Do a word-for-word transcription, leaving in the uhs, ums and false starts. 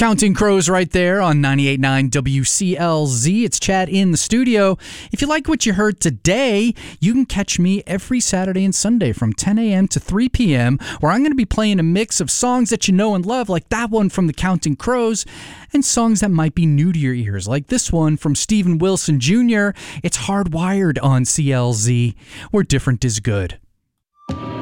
Counting Crows right there on ninety-eight point nine W C L Z. It's Chad in the studio. If you like what you heard today, you can catch me every Saturday and Sunday from ten a.m. to three p.m., where I'm going to be playing a mix of songs that you know and love, like that one from the Counting Crows, and songs that might be new to your ears, like this one from Steven Wilson Junior It's Hardwired on C L Z, where different is good.